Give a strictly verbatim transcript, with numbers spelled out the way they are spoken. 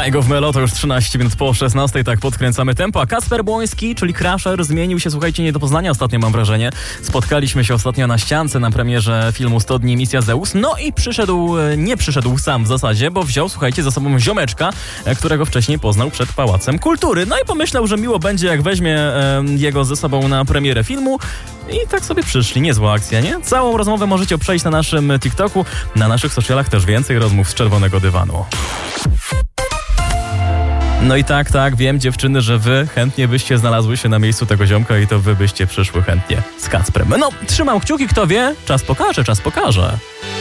Majgo w Melo to już trzynaście minut po szesnastej, tak podkręcamy tempo, a Kacper Błoński, czyli Crusher, zmienił się, słuchajcie, nie do poznania ostatnio, mam wrażenie. Spotkaliśmy się ostatnio na ściance na premierze filmu sto dni Misja Zeus, no i przyszedł, nie przyszedł sam w zasadzie, bo wziął, słuchajcie, za sobą ziomeczka, którego wcześniej poznał przed Pałacem Kultury. No i pomyślał, że miło będzie, jak weźmie e, jego ze sobą na premierę filmu. I tak sobie przyszli. Niezła akcja, nie? Całą rozmowę możecie przejść na naszym TikToku, na naszych socialach też więcej rozmów z czerwonego dywanu. No i tak, tak, wiem dziewczyny, że wy chętnie byście znalazły się na miejscu tego ziomka i to wy byście przyszły chętnie z Kacprem. No, trzymam kciuki, kto wie, czas pokaże, czas pokaże.